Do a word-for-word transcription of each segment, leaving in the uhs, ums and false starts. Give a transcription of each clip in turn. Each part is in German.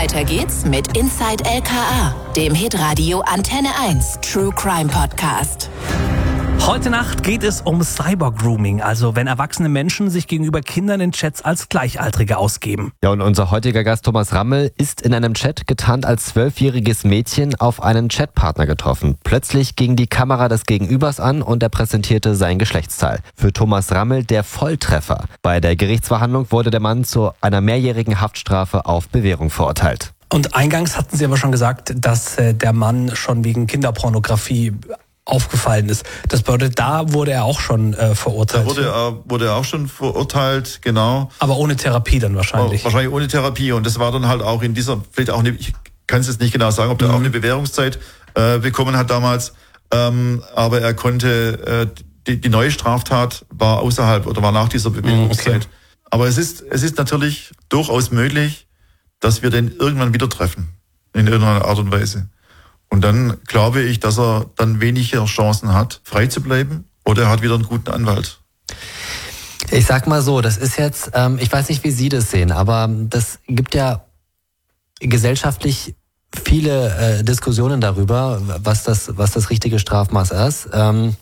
Weiter geht's mit Inside L K A, dem Hitradio Antenne eins True Crime Podcast. Heute Nacht geht es um Cyber-Grooming, also wenn erwachsene Menschen sich gegenüber Kindern in Chats als Gleichaltrige ausgeben. Ja, und unser heutiger Gast Thomas Rammel ist in einem Chat getarnt als zwölfjähriges Mädchen auf einen Chatpartner getroffen. Plötzlich ging die Kamera des Gegenübers an und er präsentierte sein Geschlechtsteil. Für Thomas Rammel der Volltreffer. Bei der Gerichtsverhandlung wurde der Mann zu einer mehrjährigen Haftstrafe auf Bewährung verurteilt. Und eingangs hatten Sie aber schon gesagt, dass äh, der Mann schon wegen Kinderpornografie aufgefallen ist. Das bedeutet, da wurde er auch schon äh, verurteilt. Da wurde er, wurde er auch schon verurteilt, genau. Aber ohne Therapie dann wahrscheinlich. Aber wahrscheinlich ohne Therapie. Und das war dann halt auch in dieser, vielleicht auch eine, ich kann es jetzt nicht genau sagen, ob der mhm. auch eine Bewährungszeit äh, bekommen hat damals. Ähm, aber er konnte, äh, die, die neue Straftat war außerhalb oder war nach dieser Bewährungszeit. Okay. Aber es ist, es ist natürlich durchaus möglich, dass wir den irgendwann wieder treffen. In irgendeiner Art und Weise. Und dann glaube ich, dass er dann weniger Chancen hat, frei zu bleiben, oder er hat wieder einen guten Anwalt. Ich sag mal so, das ist jetzt, ähm, ich weiß nicht, wie Sie das sehen, aber das gibt ja gesellschaftlich viele äh, Diskussionen darüber, was das, was das richtige Strafmaß ist. Ähm,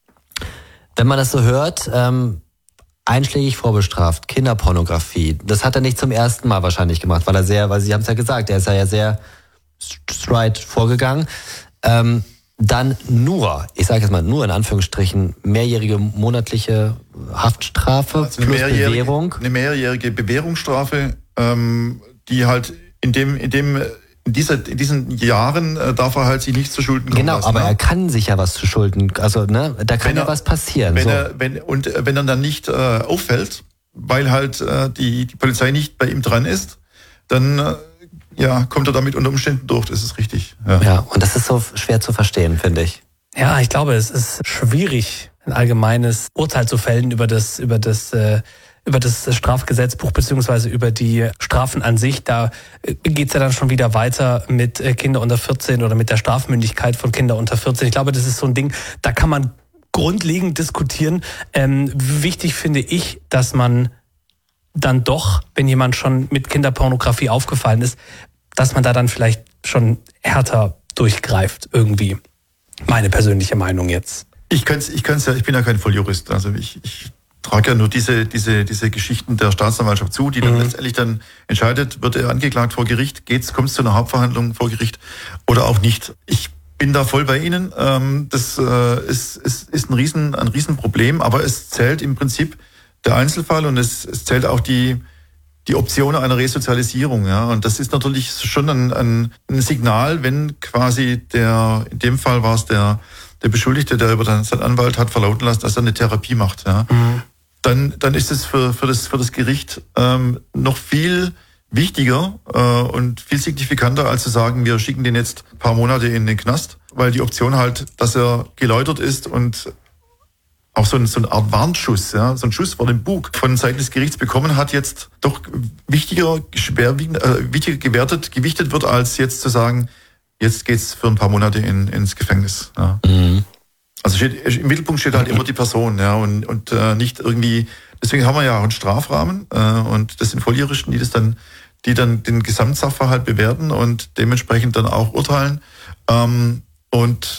wenn man das so hört, ähm, einschlägig vorbestraft, Kinderpornografie, das hat er nicht zum ersten Mal wahrscheinlich gemacht, weil er sehr, weil Sie haben es ja gesagt, er ist ja sehr straight vorgegangen. Ähm, dann nur, ich sage jetzt mal nur in Anführungsstrichen, mehrjährige monatliche Haftstrafe also plus Bewährung. Eine mehrjährige Bewährungsstrafe, ähm, die halt in dem, in dem, in dieser, in diesen Jahren äh, darf er halt sich nicht zu Schulden kommen genau, lassen. Genau, aber ne? Er kann sich ja was zu Schulden, also ne, da kann wenn ja er, was passieren. Wenn so. er, wenn, und äh, wenn er dann nicht äh, auffällt, weil halt äh, die, die Polizei nicht bei ihm dran ist, dann äh, ja, kommt er damit unter Umständen durch, das ist richtig. Ja. ja, und das ist so schwer zu verstehen, finde ich. Ja, ich glaube, es ist schwierig, ein allgemeines Urteil zu fällen über das, über das, äh, über das Strafgesetzbuch beziehungsweise über die Strafen an sich. Da geht's ja dann schon wieder weiter mit Kinder unter vierzehn oder mit der Strafmündigkeit von Kinder unter vierzehn. Ich glaube, das ist so ein Ding, da kann man grundlegend diskutieren. Ähm, wichtig finde ich, dass man dann doch, wenn jemand schon mit Kinderpornografie aufgefallen ist, dass man da dann vielleicht schon härter durchgreift irgendwie. Meine persönliche Meinung jetzt. Ich kann's, ich kann's ja, ich bin ja kein Volljurist, also ich, ich trage ja nur diese, diese, diese Geschichten der Staatsanwaltschaft zu, die dann mhm. letztendlich dann entscheidet, wird er angeklagt vor Gericht, geht's, kommt's zu einer Hauptverhandlung vor Gericht oder auch nicht. Ich bin da voll bei Ihnen. Das ist, ist, ist ein Riesen, ein Riesenproblem, aber es zählt im Prinzip der Einzelfall und es, es zählt auch die, die Option einer Resozialisierung, ja. Und das ist natürlich schon ein, ein, ein Signal, wenn quasi der, in dem Fall war es der, der Beschuldigte, der über seinen Anwalt hat verlauten lassen, dass er eine Therapie macht, ja. Mhm. Dann, dann ist es für, für das, für das Gericht, ähm, noch viel wichtiger, äh, und viel signifikanter, als zu sagen, wir schicken den jetzt ein paar Monate in den Knast, weil die Option halt, dass er geläutert ist und auch so, ein, so eine Art Warnschuss, ja, so ein Schuss vor dem Bug von Seiten des Gerichts bekommen hat, jetzt doch wichtiger, schwerwiegend, äh, wichtiger gewertet, gewichtet wird, als jetzt zu sagen, jetzt geht's für ein paar Monate in, ins Gefängnis. Ja. Mhm. Also steht, im Mittelpunkt steht halt immer die Person, ja, und, und äh, nicht irgendwie. Deswegen haben wir ja auch einen Strafrahmen, äh, und das sind Volljuristen, die das dann, die dann den Gesamtsachverhalt bewerten und dementsprechend dann auch urteilen. Ähm, und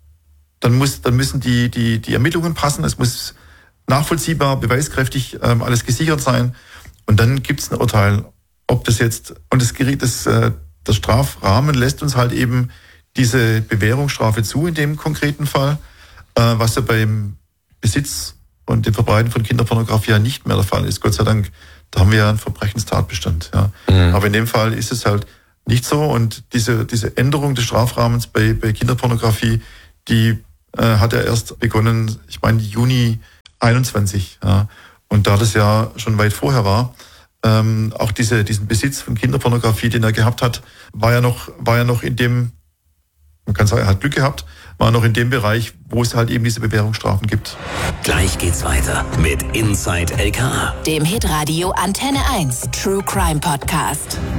Dann muss, dann müssen die, die, die Ermittlungen passen. Es muss nachvollziehbar, beweiskräftig ähm, alles gesichert sein. Und dann gibt's ein Urteil, ob das jetzt, und das Gericht, das, äh, der Strafrahmen lässt uns halt eben diese Bewährungsstrafe zu in dem konkreten Fall, äh, was ja beim Besitz und dem Verbreiten von Kinderpornografie ja nicht mehr der Fall ist. Gott sei Dank, da haben wir ja einen Verbrechenstatbestand. Ja. Mhm. Aber in dem Fall ist es halt nicht so. Und diese, diese Änderung des Strafrahmens bei, bei Kinderpornografie, die äh, hat er erst begonnen, ich meine Juni einundzwanzig. Ja. Und da das ja schon weit vorher war, ähm, auch diese, diesen Besitz von Kinderpornografie, den er gehabt hat, war ja noch, war ja noch in dem, man kann sagen, er hat Glück gehabt, war noch in dem Bereich, wo es halt eben diese Bewährungsstrafen gibt. Gleich geht's weiter mit Inside L K A, dem Hitradio Antenne eins True Crime Podcast.